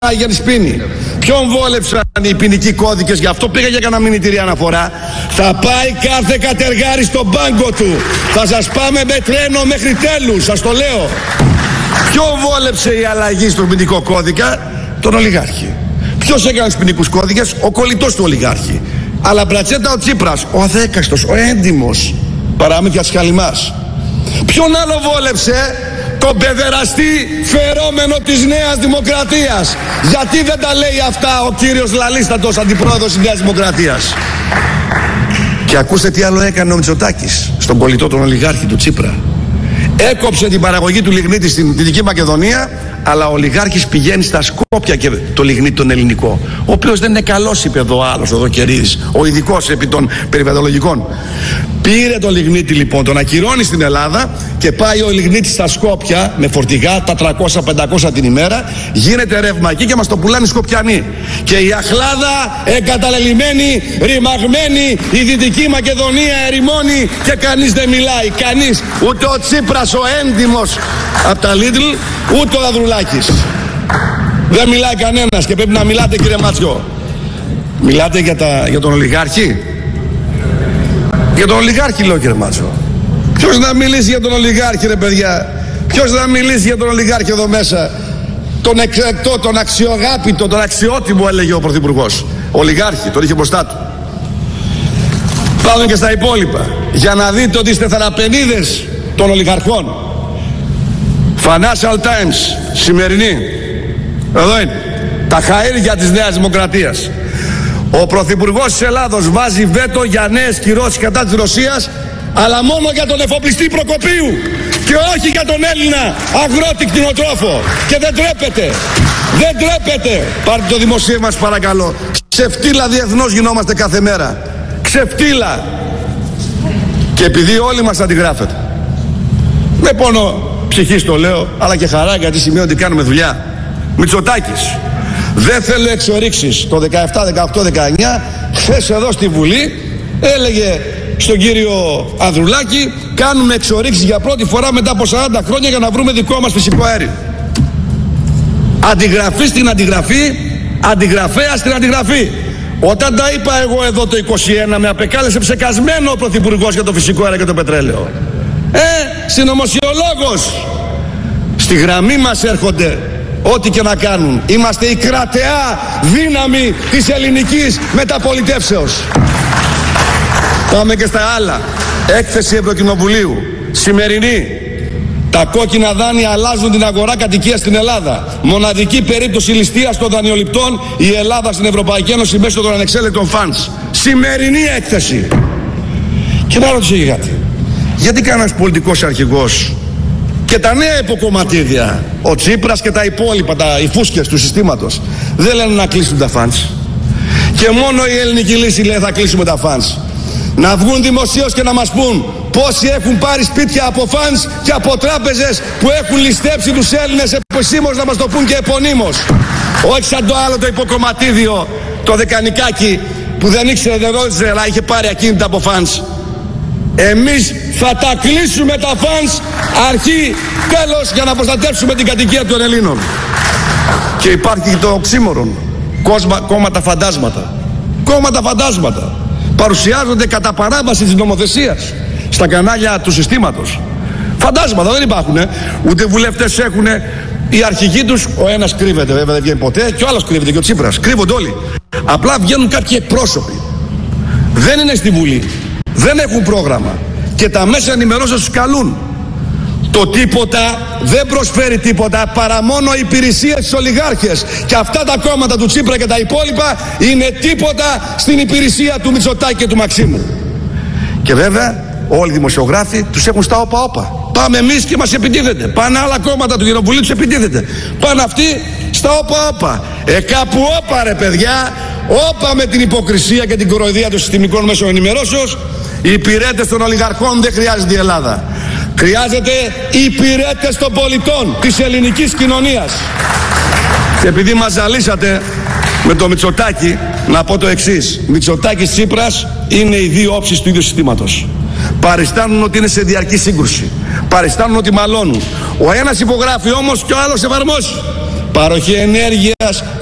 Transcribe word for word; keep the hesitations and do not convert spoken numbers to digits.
για σπίνη. Ποιον βόλεψαν οι ποινικοί κώδικες, γι' αυτό πήγα για κανένα μηνυτήρια αναφορά. Θα πάει κάθε κατεργάρι στον πάγκο του. Θα σας πάμε με τρένο μέχρι τέλους, σας το λέω. Ποιον βόλεψε η αλλαγή στον ποινικό κώδικα? Τον ολιγάρχη. Ποιος έκανε τους ποινικούς κώδικες? Ο κολλητός του ολιγάρχη. Αλλά μπρατσέτα ο Τσίπρας, ο αδέκαστος, ο έντιμος, παράμυθια σχαλιμάς. Ποιον άλλο βόλεψε? Τον παιδεραστή φερόμενο της Νέας Δημοκρατίας. Γιατί δεν τα λέει αυτά ο κύριος Λαλίστατος, αντιπρόεδρος της Νέας Δημοκρατίας? Και ακούστε τι άλλο έκανε ο Μητσοτάκης στον κολλητό τον ολιγάρχη του Τσίπρα. Έκοψε την παραγωγή του λιγνίτη στην Δυτική Μακεδονία, αλλά ο ολιγάρχης πηγαίνει στα Σκόπια και το λιγνίτη τον ελληνικό, ο οποίος δεν είναι καλός, είπε εδώ άλλος, ο Δοκερίδης, ο ειδικός επί των περιβαλλοντολογικών. Πήρε το λιγνίτη λοιπόν, τον ακυρώνει στην Ελλάδα και πάει ο λιγνίτης στα Σκόπια με φορτηγά τα τριακόσια πεντακόσια την ημέρα, γίνεται ρεύμα εκεί και μας το πουλάνε οι Σκοπιανοί. Και η αχλάδα εγκαταλελειμμένη, ρημαγμένη, η Δυτική Μακεδονία ερημώνει και κανείς δεν μιλάει. Κανείς, ούτε ο Τσίπρας ο έντιμος από τα Λίτλ, ούτε ο Ανδρουλάκης. Δεν μιλάει κανένας και πρέπει να μιλάτε, κύριε Μάτσιο. Μιλάτε για, τα, για τον ολιγάρχη? Για τον ολιγάρχη λέω, κύριε Μάτσο. Ποιος να μιλήσει για τον ολιγάρχη, ρε παιδιά? Ποιος να μιλήσει για τον ολιγάρχη εδώ μέσα? Τον εξεκτό, τον αξιογάπητο, τον αξιότιμο, έλεγε ο Πρωθυπουργός. Ολιγάρχη, τον είχε μπροστά του. Πάμε και στα υπόλοιπα για να δείτε ότι είστε θεραπενίδες των ολιγαρχών. Financial Times, σημερινή. Εδώ είναι. Τα χαΐρια της Νέας Δημοκρατίας. Ο Πρωθυπουργός της Ελλάδος βάζει βέτο για νέες κυρώσεις κατά της Ρωσίας, αλλά μόνο για τον εφοπλιστή Προκοπίου και όχι για τον Έλληνα αγρότη κτηνοτρόφο. Και δεν τρέπεται. Δεν τρέπεται. Πάρτε το δημοσίευμα μας παρακαλώ. Ξεφτύλα διεθνώς γινόμαστε κάθε μέρα. Ξεφτύλα. Και επειδή όλοι μας αντιγράφετε, με πόνο ψυχής το λέω, αλλά και χαρά, γιατί σημαίνει ότι κάνουμε δουλειά. Μητσοτάκης. Δεν θέλω εξορίξεις. Το δεκαεπτά, δεκαοκτώ, δεκαεννιά χθες εδώ στη Βουλή έλεγε στον κύριο Ανδρουλάκη, κάνουμε εξορίξεις για πρώτη φορά μετά από σαράντα χρόνια για να βρούμε δικό μας φυσικό αέριο. Αντιγραφή στην αντιγραφή, αντιγραφέα στην αντιγραφή. Όταν τα είπα εγώ εδώ το είκοσι ένα, με απεκάλεσε ψεκασμένο ο Πρωθυπουργός για το φυσικό αέριο και το πετρέλαιο. Ε, συνωμοσιολόγος. Στη γραμμή μας έρχονται ό,τι και να κάνουν. Είμαστε η κρατεά δύναμη της ελληνικής μεταπολιτεύσεως. Πάμε και στα άλλα. Έκθεση Ευρωκοινοβουλίου. Σημερινή. Τα κόκκινα δάνεια αλλάζουν την αγορά κατοικίας στην Ελλάδα. Μοναδική περίπτωση ληστείας των δανειοληπτών η Ελλάδα στην Ευρωπαϊκή Ένωση μέσω των ανεξέλεγκτων funds. Σημερινή έκθεση. Και να ρωτήσω για κάτι. Γιατί κανένας πολιτικός αρχηγός και τα νέα υποκομματίδια, ο Τσίπρας και τα υπόλοιπα, τα, οι φούσκες του συστήματος, δεν λένε να κλείσουν τα funds? Και μόνο η ελληνική λύση λέει θα κλείσουμε τα funds. Να βγουν δημοσίως και να μας πούν πόσοι έχουν πάρει σπίτια από funds και από τράπεζες που έχουν ληστέψει τους Έλληνες επισήμως, να μας το πούν και επωνύμως. Όχι σαν το άλλο το υποκομματίδιο, το Δεκανικάκι, που δεν ήξερε, δεν ρώτησε, αλλά είχε πάρει ακίνητα από funds. Εμείς θα τα κλείσουμε τα funds, αρχή, τέλος, για να προστατεύσουμε την κατοικία των Ελλήνων. Και υπάρχει και το οξύμορον, κόμματα φαντάσματα. Κόμματα φαντάσματα παρουσιάζονται κατά παράβαση της νομοθεσίας στα κανάλια του συστήματος. Φαντάσματα δεν υπάρχουν, ε. Ούτε βουλευτές έχουν. Οι αρχηγοί τους, ο ένας κρύβεται, βέβαια δεν βγαίνει ποτέ, και ο άλλος κρύβεται, και ο Τσίπρας. Κρύβονται όλοι. Απλά βγαίνουν κάποιοι εκπρόσωποι. Δεν είναι στη Βουλή. Δεν έχουν πρόγραμμα. Και τα μέσα ενημερώσεως τους καλούν. Το τίποτα δεν προσφέρει τίποτα παρά μόνο υπηρεσίες στους ολιγάρχες. Και αυτά τα κόμματα του Τσίπρα και τα υπόλοιπα είναι τίποτα στην υπηρεσία του Μητσοτάκη και του Μαξίμου. Και βέβαια όλοι οι δημοσιογράφοι τους έχουν στα όπα-όπα. Πάμε εμείς και μας επιτίθεται. Πάνε άλλα κόμματα του Κοινοβουλίου, τους επιτίθεται. Πάνε αυτοί στα όπα-όπα. Ε, κάπου όπα ρε παιδιά. Όπα με την υποκρισία και την κοροϊδία των συστημικών μέσων ενημερώσεως. Οι υπηρέτες των ολιγαρχών δεν χρειάζεται η Ελλάδα. Χρειάζεται οι υπηρέτες των πολιτών, της ελληνικής κοινωνίας. Και επειδή μας ζαλίσατε με το Μητσοτάκη, να πω το εξής. Μητσοτάκης Τσίπρας είναι οι δύο όψεις του ίδιου συστήματος. Παριστάνουν ότι είναι σε διαρκή σύγκρουση. Παριστάνουν ότι μαλώνουν. Ο ένας υπογράφει όμως και ο άλλος εφαρμόζει. παροχή ενέργειας,